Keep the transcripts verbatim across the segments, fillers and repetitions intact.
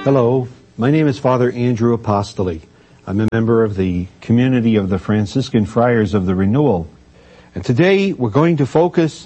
Hello, my name is Father Andrew Apostoli. I'm a member of the community of the Franciscan Friars of the Renewal. And today we're going to focus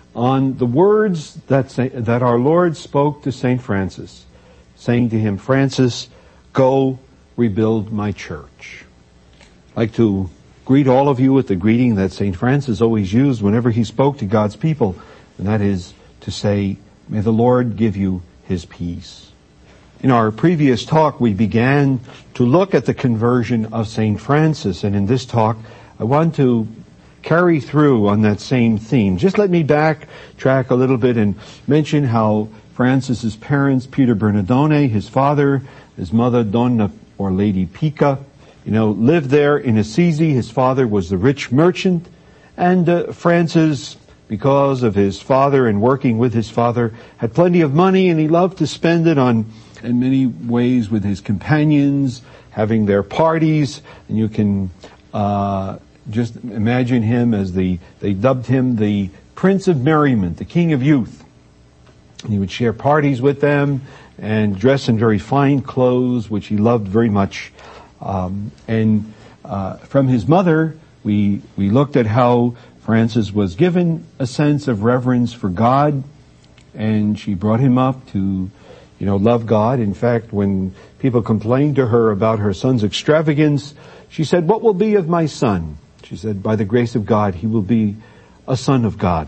on the words that that our Lord spoke to Saint Francis, saying to him, "Francis, go rebuild my church." I'd like to greet all of you with the greeting that Saint Francis always used whenever he spoke to God's people, and that is to say, "May the Lord give you his peace." In our previous talk, we began to look at the conversion of Saint Francis, and in this talk, I want to carry through on that same theme. Just let me backtrack a little bit and mention how Francis's parents, Peter Bernardone, his father, his mother, Donna or Lady Pica, you know, lived there in Assisi. His father was the rich merchant, and uh, Francis, because of his father and working with his father, had plenty of money, and he loved to spend it on in many ways with his companions, having their parties, and you can uh just imagine him as the, they dubbed him the Prince of Merriment, the King of Youth. And he would share parties with them and dress in very fine clothes, which he loved very much. Um, and uh from his mother, we we looked at how Francis was given a sense of reverence for God, and she brought him up to, you know, love God. In fact, when people complained to her about her son's extravagance, she said, "What will be of my son?" She said, "By the grace of God, he will be a son of God."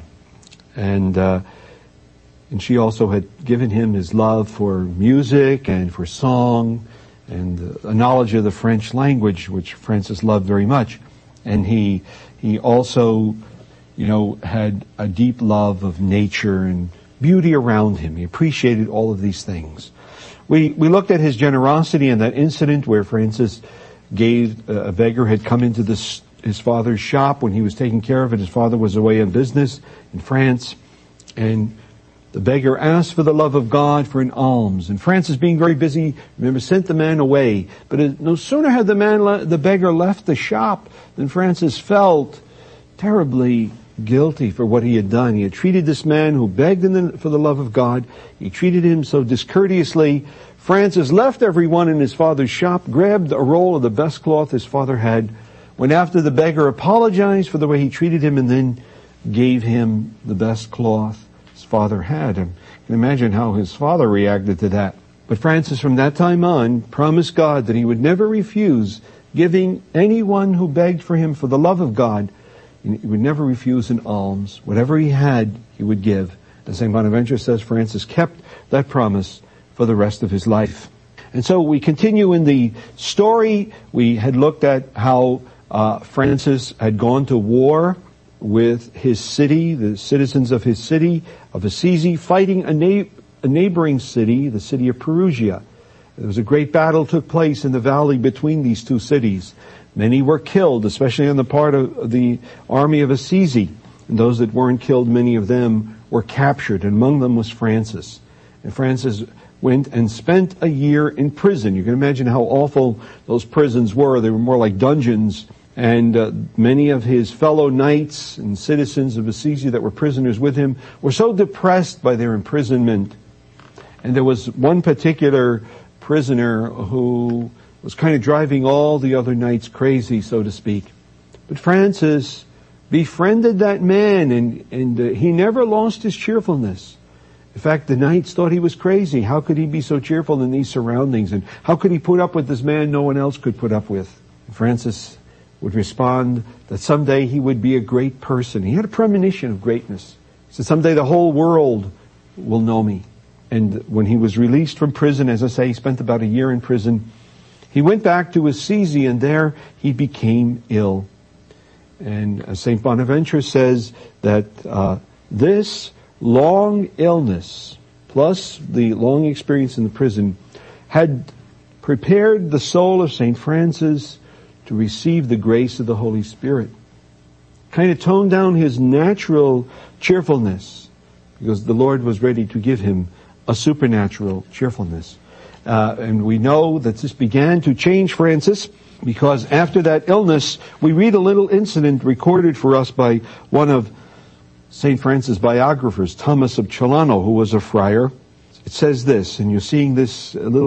And uh, and she also had given him his love for music and for song and a knowledge of the French language, which Francis loved very much. And he he also, you know, had a deep love of nature and beauty around him. He appreciated all of these things. We we looked at his generosity and that incident where Francis gave, uh, a beggar had come into this, his father's shop when he was taking care of it. His father was away on business in France, and the beggar asked for the love of God for an alms. And Francis, being very busy, remember, sent the man away. But it, no sooner had the man, le- the beggar left the shop than Francis felt terribly guilty for what he had done. He had treated this man who begged in the, for the love of God. He treated him so discourteously. Francis left everyone in his father's shop, grabbed a roll of the best cloth his father had, went after the beggar, apologized for the way he treated him, and then gave him the best cloth his father had. And you can imagine how his father reacted to that. But Francis, from that time on, promised God that he would never refuse giving anyone who begged for him for the love of God. He would never refuse an alms. Whatever he had, he would give. As Saint Bonaventure says, Francis kept that promise for the rest of his life. And so we continue in the story. We had looked at how uh, Francis had gone to war with his city, the citizens of his city, of Assisi, fighting a, na- a neighboring city, the city of Perugia. There was a great battle took place in the valley between these two cities. Many were killed, especially on the part of the army of Assisi. And those that weren't killed, many of them were captured, and among them was Francis. And Francis went and spent a year in prison. You can imagine how awful those prisons were. They were more like dungeons. And uh, many of his fellow knights and citizens of Assisi that were prisoners with him were so depressed by their imprisonment. And there was one particular prisoner who was kind of driving all the other knights crazy, so to speak. But Francis befriended that man, and, and uh, he never lost his cheerfulness. In fact, the knights thought he was crazy. How could he be so cheerful in these surroundings? And how could he put up with this man no one else could put up with? And Francis would respond that someday he would be a great person. He had a premonition of greatness. He said, someday the whole world will know me. And when he was released from prison, as I say, he spent about a year in prison. He went back to Assisi, and there he became ill. And as Saint Bonaventure says that uh, this long illness, plus the long experience in the prison, had prepared the soul of Saint Francis to receive the grace of the Holy Spirit. Kind of toned down his natural cheerfulness, because the Lord was ready to give him a supernatural cheerfulness. Uh, and we know that this began to change Francis, because after that illness, we read a little incident recorded for us by one of Saint Francis' biographers, Thomas of Celano, who was a friar. It says this, and you're seeing this little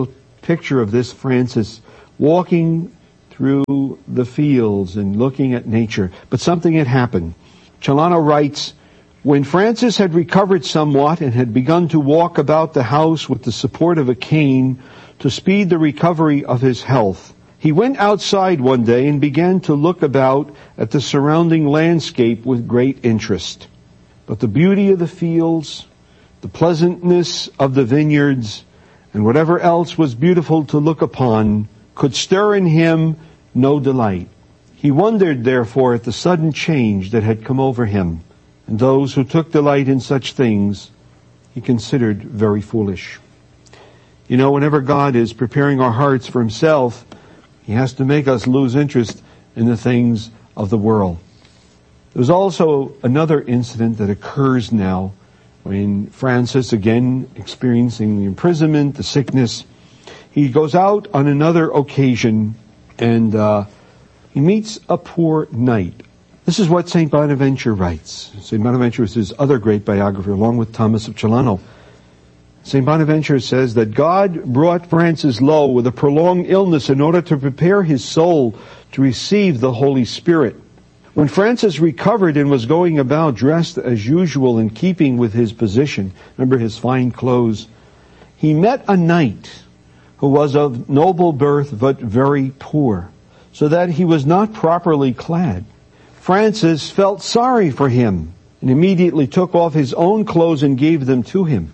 picture of this Francis walking through the fields and looking at nature. But something had happened. Celano writes, when Francis had recovered somewhat and had begun to walk about the house with the support of a cane to speed the recovery of his health, he went outside one day and began to look about at the surrounding landscape with great interest. But the beauty of the fields, the pleasantness of the vineyards, and whatever else was beautiful to look upon could stir in him no delight. He wondered, therefore, at the sudden change that had come over him, and those who took delight in such things he considered very foolish. You know, whenever God is preparing our hearts for himself, he has to make us lose interest in the things of the world. There's also another incident that occurs now when Francis, again experiencing the imprisonment, the sickness, he goes out on another occasion and uh, he meets a poor knight. This is what Saint Bonaventure writes. Saint Bonaventure is his other great biographer, along with Thomas of Celano. Saint Bonaventure says that God brought Francis low with a prolonged illness in order to prepare his soul to receive the Holy Spirit. When Francis recovered and was going about dressed as usual in keeping with his position, remember his fine clothes, he met a knight who was of noble birth but very poor, so that he was not properly clad. Francis felt sorry for him and immediately took off his own clothes and gave them to him.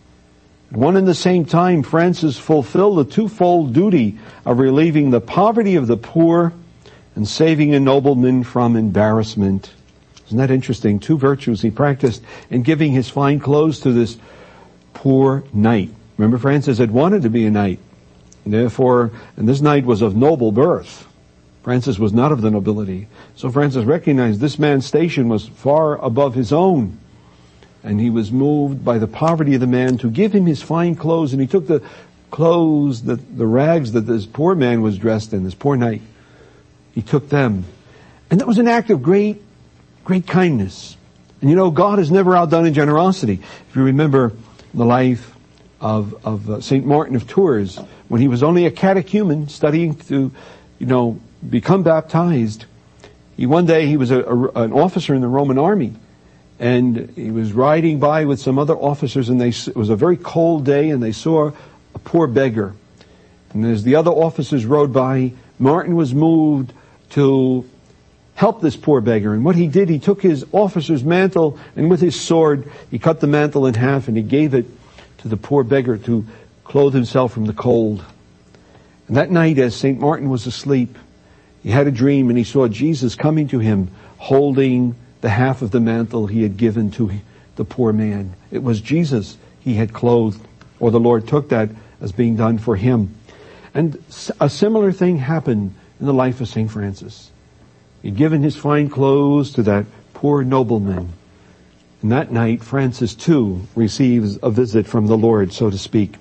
At one and the same time, Francis fulfilled the twofold duty of relieving the poverty of the poor and saving a nobleman from embarrassment. Isn't that interesting? Two virtues he practiced in giving his fine clothes to this poor knight. Remember, Francis had wanted to be a knight. And therefore, and this knight was of noble birth. Francis was not of the nobility. So Francis recognized this man's station was far above his own. And he was moved by the poverty of the man to give him his fine clothes. And he took the clothes, the, the rags that this poor man was dressed in, this poor knight. He took them. And that was an act of great, great kindness. And you know, God is never outdone in generosity. If you remember the life of, of uh, Saint Martin of Tours, when he was only a catechumen studying to, you know, become baptized, he one day he was a, a, an officer in the Roman army, and he was riding by with some other officers, and they, it was a very cold day, and they saw a poor beggar. And as the other officers rode by, Martin was moved to help this poor beggar. And what he did, he took his officer's mantle, and with his sword, he cut the mantle in half, and he gave it to the poor beggar to clothe himself from the cold. And that night, as Saint Martin was asleep, he had a dream, and he saw Jesus coming to him, holding the half of the mantle he had given to the poor man. It was Jesus he had clothed, or the Lord took that as being done for him. And a similar thing happened in the life of Saint Francis. He'd given his fine clothes to that poor nobleman. And that night, Francis too receives a visit from the Lord, so to speak.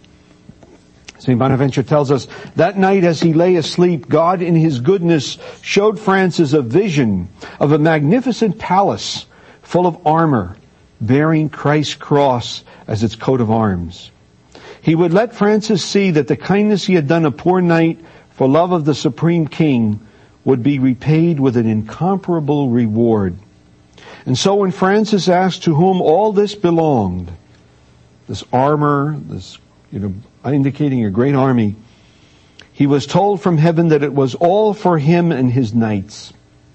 Saint Bonaventure tells us, that night as he lay asleep, God in his goodness showed Francis a vision of a magnificent palace full of armor, bearing Christ's cross as its coat of arms. He would let Francis see that the kindness he had done a poor knight for love of the Supreme King would be repaid with an incomparable reward. And so when Francis asked to whom all this belonged, this armor, this, you know, indicating a great army, he was told from heaven that it was all for him and his knights.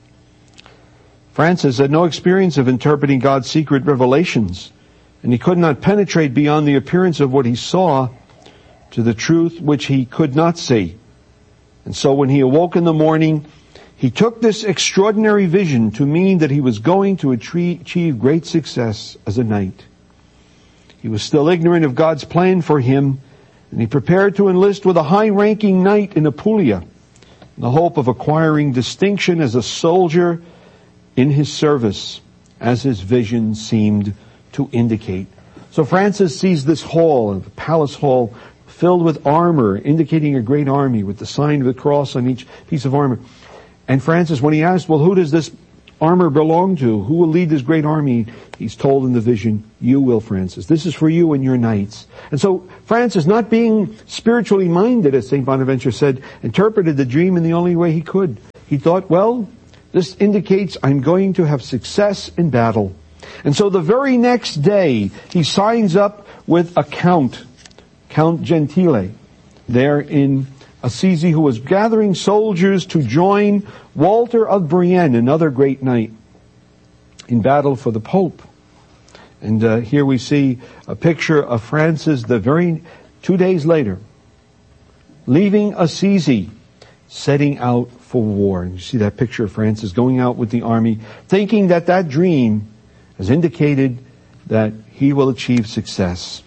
Francis had no experience of interpreting God's secret revelations, and he could not penetrate beyond the appearance of what he saw to the truth which he could not see. And so when he awoke in the morning, he took this extraordinary vision to mean that he was going to achieve great success as a knight. He was still ignorant of God's plan for him, and he prepared to enlist with a high-ranking knight in Apulia, in the hope of acquiring distinction as a soldier in his service, as his vision seemed to indicate. So Francis sees this hall, the palace hall, filled with armor, indicating a great army with the sign of the cross on each piece of armor. And Francis, when he asked, well, who does this armor belong to? Who will lead this great army? He's told in the vision, you will, Francis. This is for you and your knights. And so Francis, not being spiritually minded, as Saint Bonaventure said, interpreted the dream in the only way he could. He thought, well, this indicates I'm going to have success in battle. And so the very next day, he signs up with a count, Count Gentile, there in Assisi, who was gathering soldiers to join Walter of Brienne, another great knight, in battle for the Pope. And uh, here we see a picture of Francis the very two days later, leaving Assisi, setting out for war. And you see that picture of Francis going out with the army, thinking that that dream has indicated that he will achieve success.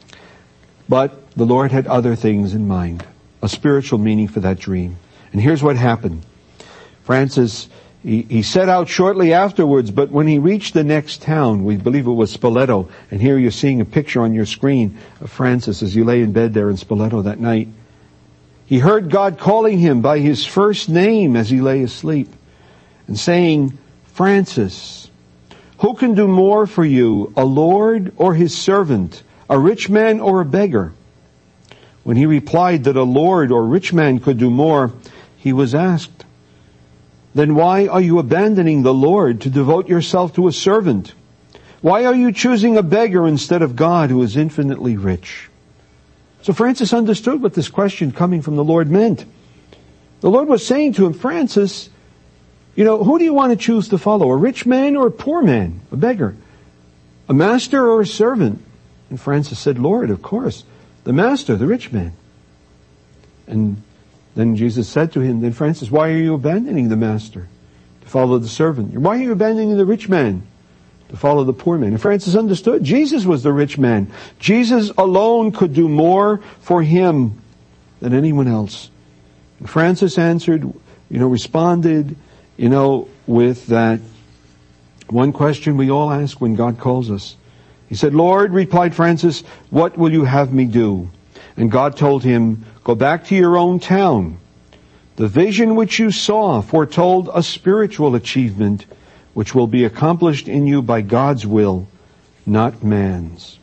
But the Lord had other things in mind, a spiritual meaning for that dream. And here's what happened. Francis, he, he set out shortly afterwards, but when he reached the next town, we believe it was Spoleto, and here you're seeing a picture on your screen of Francis as you lay in bed there in Spoleto that night. He heard God calling him by his first name as he lay asleep and saying, Francis, who can do more for you, a lord or his servant, a rich man or a beggar? When he replied that a lord or rich man could do more, he was asked, then why are you abandoning the Lord to devote yourself to a servant? Why are you choosing a beggar instead of God who is infinitely rich? So Francis understood what this question coming from the Lord meant. The Lord was saying to him, Francis, you know, who do you want to choose to follow? A rich man or a poor man? A beggar? A master or a servant? And Francis said, Lord, of course, the master, the rich man. And then Jesus said to him, then Francis, why are you abandoning the master to follow the servant? Why are you abandoning the rich man to follow the poor man? And Francis understood Jesus was the rich man. Jesus alone could do more for him than anyone else. And Francis answered, you know, responded, you know, with that one question we all ask when God calls us. He said, Lord, replied Francis, what will you have me do? And God told him, go back to your own town. The vision which you saw foretold a spiritual achievement which will be accomplished in you by God's will, not man's.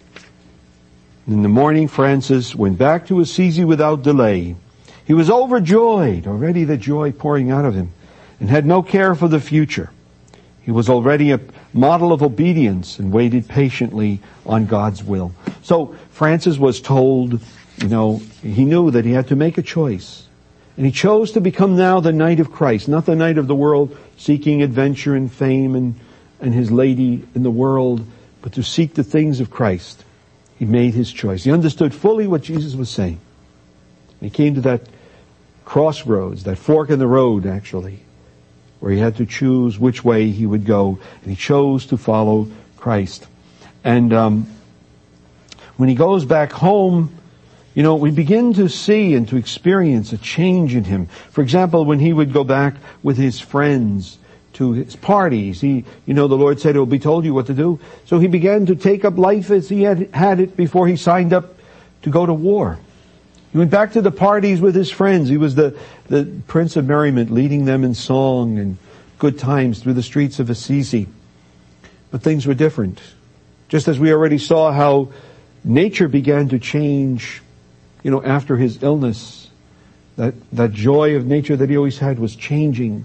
In the morning, Francis went back to Assisi without delay. He was overjoyed, already the joy pouring out of him, and had no care for the future. He was already a model of obedience and waited patiently on God's will. So Francis was told, you know, he knew that he had to make a choice. And he chose to become now the knight of Christ, not the knight of the world, seeking adventure and fame and, and his lady in the world, but to seek the things of Christ. He made his choice. He understood fully what Jesus was saying. And he came to that crossroads, that fork in the road, actually, where he had to choose which way he would go. And he chose to follow Christ. And um, when he goes back home, you know, we begin to see and to experience a change in him. For example, when he would go back with his friends to his parties, he, you know, the Lord said, it will be told you what to do. So he began to take up life as he had had it before he signed up to go to war. He went back to the parties with his friends. He was the, the Prince of Merriment, leading them in song and good times through the streets of Assisi. But things were different. Just as we already saw how nature began to change, you know, after his illness. That, that joy of nature that he always had was changing.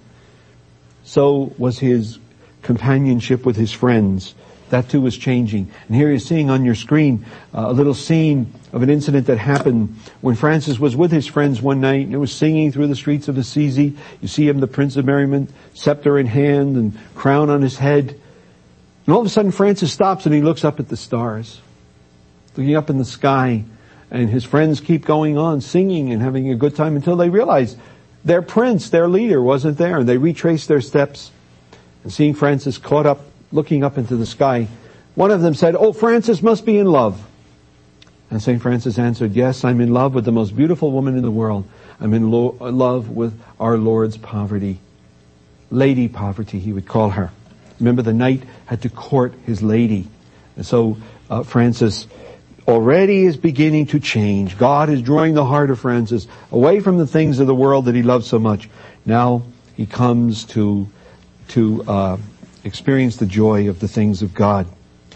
So was his companionship with his friends. That too was changing. And here you're seeing on your screen uh, a little scene of an incident that happened when Francis was with his friends one night and he was singing through the streets of Assisi. You see him, the Prince of Merriment, scepter in hand and crown on his head. And all of a sudden Francis stops and he looks up at the stars, looking up in the sky. And his friends keep going on singing and having a good time until they realize their prince, their leader, wasn't there. And they retraced their steps. And seeing Francis caught up, looking up into the sky, one of them said, "Oh, Francis must be in love." And Saint Francis answered, "Yes, I'm in love with the most beautiful woman in the world. I'm in lo- love with our Lord's poverty. Lady Poverty," he would call her. Remember, the knight had to court his lady. And so uh, Francis already is beginning to change. God is drawing the heart of Francis away from the things of the world that he loves so much. Now he comes to to uh, experience the joy of the things of God.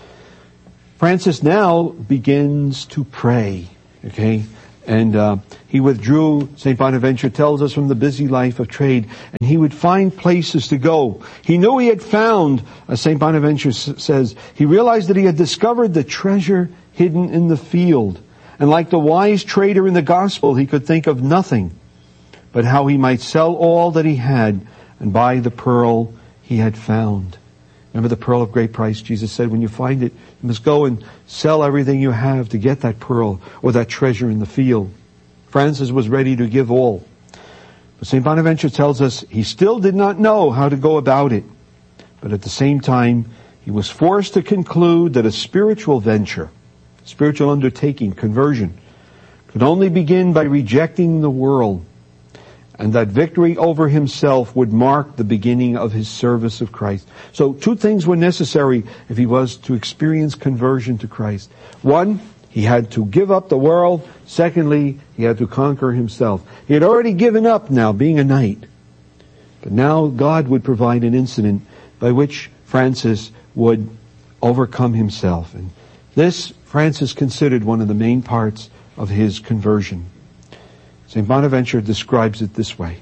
Francis now begins to pray, okay? And uh, he withdrew, Saint Bonaventure tells us, from the busy life of trade, and he would find places to go. He knew he had found, as Saint Bonaventure s- says, he realized that he had discovered the treasure hidden in the field. And like the wise trader in the gospel, he could think of nothing but how he might sell all that he had and buy the pearl he had found. Remember the pearl of great price? Jesus said, when you find it, you must go and sell everything you have to get that pearl or that treasure in the field. Francis was ready to give all. But Saint Bonaventure tells us he still did not know how to go about it. But at the same time, he was forced to conclude that a spiritual venture, spiritual undertaking, conversion, could only begin by rejecting the world, and that victory over himself would mark the beginning of his service of Christ. So two things were necessary if he was to experience conversion to Christ. One, he had to give up the world. Secondly, he had to conquer himself. He had already given up now being a knight. But now God would provide an incident by which Francis would overcome himself. And this Francis considered one of the main parts of his conversion. Saint Bonaventure describes it this way.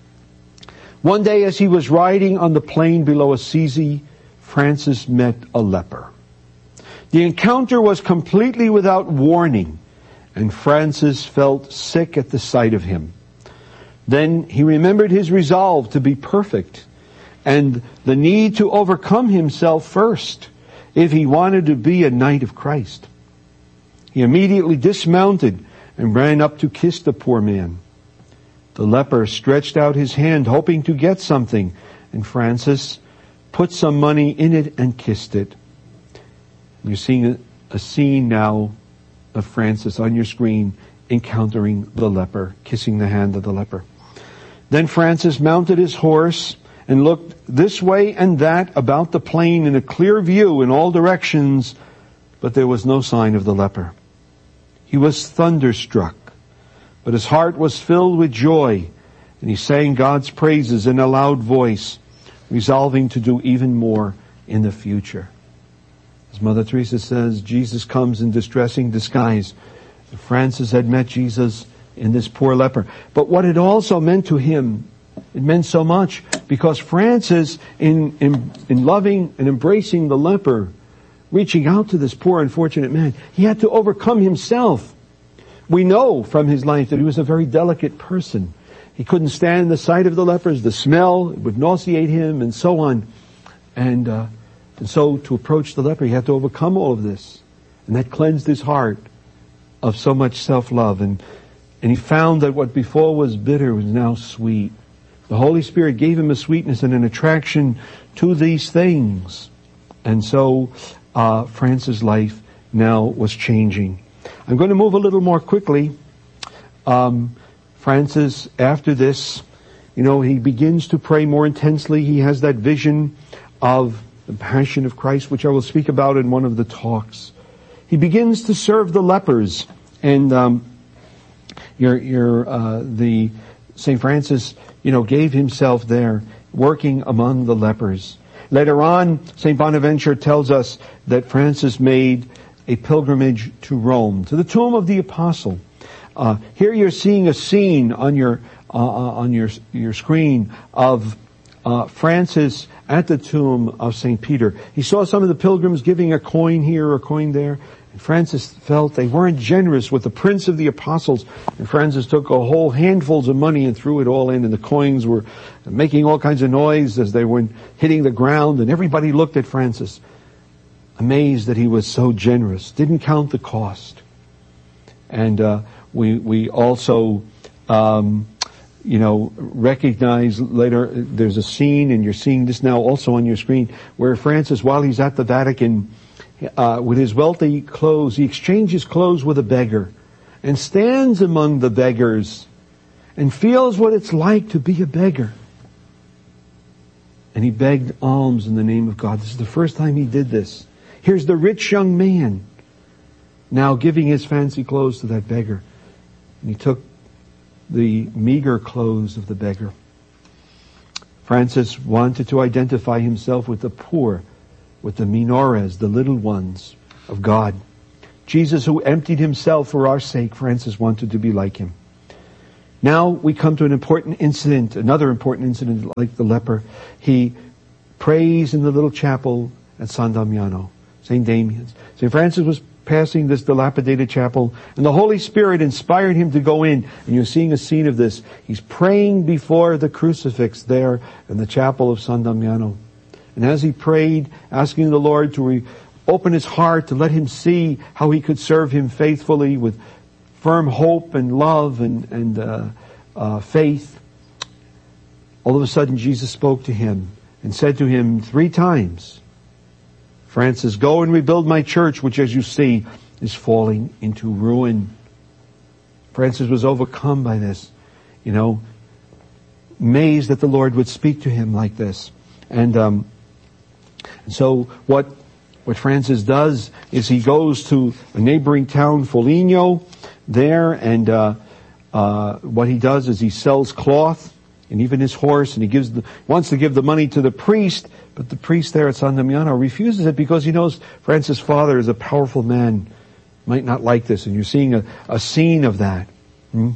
One day as he was riding on the plain below Assisi, Francis met a leper. The encounter was completely without warning, and Francis felt sick at the sight of him. Then he remembered his resolve to be perfect and the need to overcome himself first if he wanted to be a knight of Christ. He immediately dismounted and ran up to kiss the poor man. The leper stretched out his hand, hoping to get something, and Francis put some money in it and kissed it. You're seeing a, a scene now of Francis on your screen encountering the leper, kissing the hand of the leper. Then Francis mounted his horse and looked this way and that about the plain in a clear view in all directions, but there was no sign of the leper. He was thunderstruck, but his heart was filled with joy, and he sang God's praises in a loud voice, resolving to do even more in the future. As Mother Teresa says, Jesus comes in distressing disguise. Francis had met Jesus in this poor leper. But what it also meant to him, it meant so much, because Francis, in, in, in loving and embracing the leper, reaching out to this poor unfortunate man, he had to overcome himself. We know from his life that he was a very delicate person. He couldn't stand the sight of the lepers, the smell, it would nauseate him, and so on. And, uh, and so to approach the leper, he had to overcome all of this. And that cleansed his heart of so much self-love. And, and he found that what before was bitter was now sweet. The Holy Spirit gave him a sweetness and an attraction to these things. And so Uh, Francis' life now was changing. I'm going to move a little more quickly. Um, Francis, after this, you know, he begins to pray more intensely. He has that vision of the Passion of Christ, which I will speak about in one of the talks. He begins to serve the lepers, and um, your, your, uh, the Saint Francis, you know, gave himself there, working among the lepers. Later on, Saint Bonaventure tells us that Francis made a pilgrimage to Rome, to the tomb of the apostle. Uh, here you're seeing a scene on your uh, on your your screen of uh, Francis at the tomb of Saint Peter. He saw some of the pilgrims giving a coin here, a coin there, and Francis felt they weren't generous with the prince of the apostles. And Francis took a whole handfuls of money and threw it all in, and the coins were making all kinds of noise as they were hitting the ground, and everybody looked at Francis, amazed that he was so generous, didn't count the cost. And uh, we we also, um, you know, recognize later, there's a scene, and you're seeing this now also on your screen, where Francis, while he's at the Vatican, uh, with his wealthy clothes, he exchanges clothes with a beggar, and stands among the beggars, and feels what it's like to be a beggar. And he begged alms in the name of God. This is the first time he did this. Here's the rich young man now giving his fancy clothes to that beggar. And he took the meager clothes of the beggar. Francis wanted to identify himself with the poor, with the minores, the little ones of God. Jesus, who emptied himself for our sake, Francis wanted to be like him. Now we come to an important incident, another important incident like the leper. He prays in the little chapel at San Damiano, Saint Damian's. Saint Francis was passing this dilapidated chapel, and the Holy Spirit inspired him to go in. And you're seeing a scene of this. He's praying before the crucifix there in the chapel of San Damiano. And as he prayed, asking the Lord to re- open his heart, to let him see how he could serve him faithfully with firm hope and love and, and uh, uh, faith, all of a sudden Jesus spoke to him and said to him three times, Francis, go and rebuild my church, which as you see is falling into ruin. Francis was overcome by this, you know, amazed that the Lord would speak to him like this. And, um, and so what, what Francis does is he goes to a neighboring town, Foligno, there, and, uh, uh, what he does is he sells cloth and even his horse, and he gives the, wants to give the money to the priest, but the priest there at San Damiano refuses it because he knows Francis' father is a powerful man, might not like this, and you're seeing a, a scene of that. Hmm?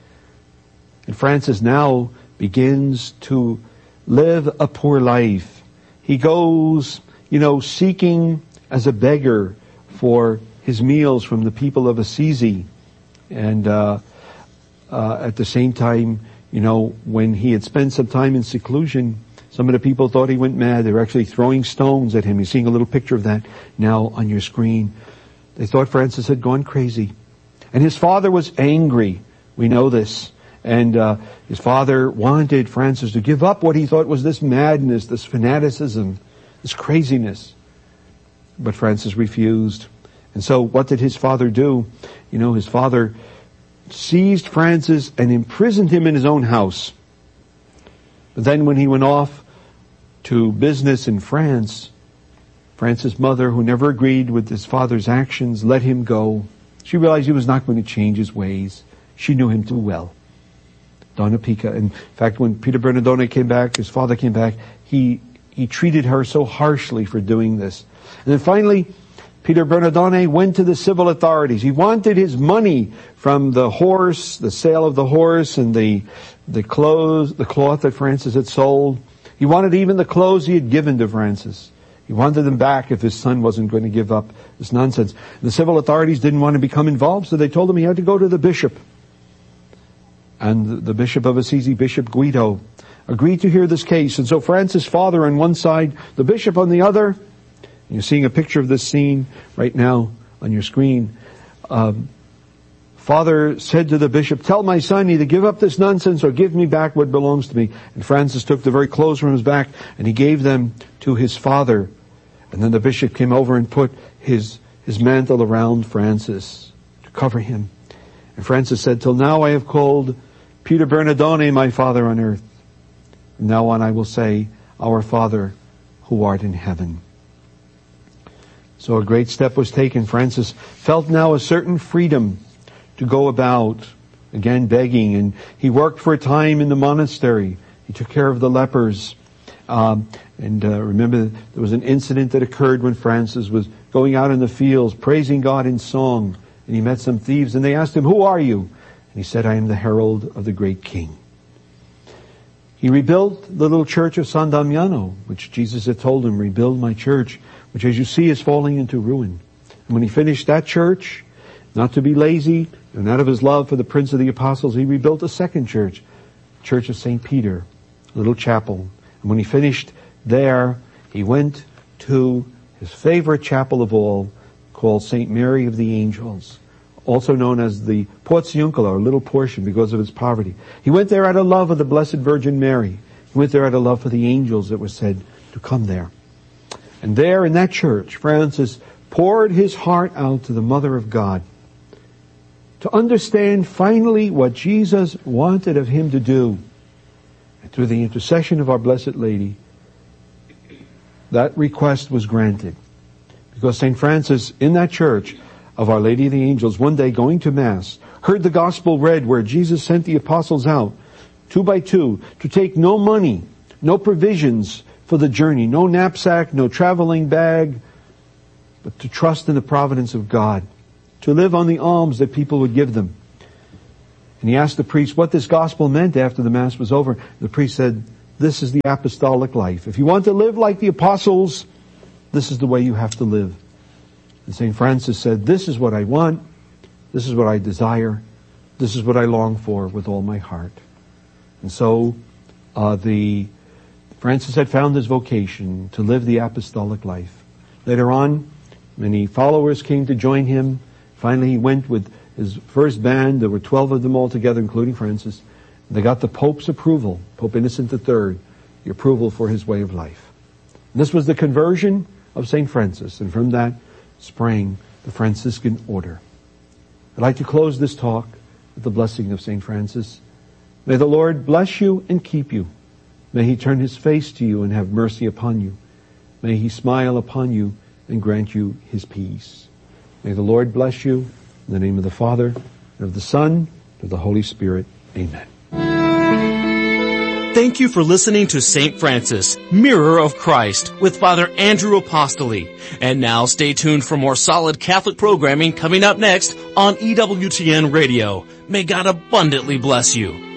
And Francis now begins to live a poor life. He goes, you know, seeking as a beggar for his meals from the people of Assisi. And uh, uh, at the same time, you know, when he had spent some time in seclusion, some of the people thought he went mad. They were actually throwing stones at him. You're seeing a little picture of that now on your screen. They thought Francis had gone crazy. And his father was angry. We know this. And uh, his father wanted Francis to give up what he thought was this madness, this fanaticism, this craziness. But Francis refused. And so what did his father do? You know, his father seized Francis and imprisoned him in his own house. But then when he went off to business in France, Francis' mother, who never agreed with his father's actions, let him go. She realized he was not going to change his ways. She knew him too well. Donna Pica. In fact, when Peter Bernardone came back, his father came back, he, he treated her so harshly for doing this. And then finally, Peter Bernardone went to the civil authorities. He wanted his money from the horse, the sale of the horse and the, the clothes, the cloth that Francis had sold. He wanted even the clothes he had given to Francis. He wanted them back if his son wasn't going to give up this nonsense. The civil authorities didn't want to become involved, so they told him he had to go to the bishop. And the Bishop of Assisi, Bishop Guido, agreed to hear this case. And so Francis' father on one side, the bishop on the other. You're seeing a picture of this scene right now on your screen. Um, Father said to the bishop, tell my son either give up this nonsense or give me back what belongs to me. And Francis took the very clothes from his back and he gave them to his father. And then the bishop came over and put his, his mantle around Francis to cover him. And Francis said, till now I have called Peter Bernardone my father on earth. From now on I will say, our Father who art in heaven. So a great step was taken. Francis felt now a certain freedom to go about, again begging, and he worked for a time in the monastery. He took care of the lepers. Um, and uh, remember, there was an incident that occurred when Francis was going out in the fields, praising God in song, and he met some thieves, and they asked him, who are you? And he said, I am the herald of the great king. He rebuilt the little church of San Damiano, which Jesus had told him, rebuild my church, which as you see is falling into ruin. And when he finished that church, not to be lazy, and out of his love for the Prince of the Apostles, he rebuilt a second church, Church of Saint Peter, a little chapel. And when he finished there, he went to his favorite chapel of all, called Saint Mary of the Angels, also known as the Porziuncola, or little portion, because of its poverty. He went there out of love of the Blessed Virgin Mary. He went there out of love for the angels that were said to come there. And there in that church, Francis poured his heart out to the Mother of God to understand finally what Jesus wanted of him to do. And through the intercession of our Blessed Lady, that request was granted. Because Saint Francis, in that church of Our Lady of the Angels, one day going to Mass, heard the Gospel read where Jesus sent the apostles out, two by two, to take no money no provisions for the journey, no knapsack, no traveling bag, but to trust in the providence of God, to live on the alms that people would give them. And he asked the priest what this gospel meant after the Mass was over. The priest said, this is the apostolic life. If you want to live like the apostles, this is the way you have to live. And Saint Francis said, this is what I want, this is what I desire, this is what I long for with all my heart. And so uh, the Francis had found his vocation to live the apostolic life. Later on, many followers came to join him. Finally, he went with his first band. There were twelve of them altogether, including Francis. They got the Pope's approval, Pope Innocent the Third, the approval for his way of life. And this was the conversion of Saint Francis, and from that sprang the Franciscan order. I'd like to close this talk with the blessing of Saint Francis. May the Lord bless you and keep you. May he turn his face to you and have mercy upon you. May he smile upon you and grant you his peace. May the Lord bless you. In the name of the Father, and of the Son, and of the Holy Spirit. Amen. Thank you for listening to Saint Francis, Mirror of Christ, with Father Andrew Apostoli. And now stay tuned for more solid Catholic programming coming up next on E W T N Radio. May God abundantly bless you.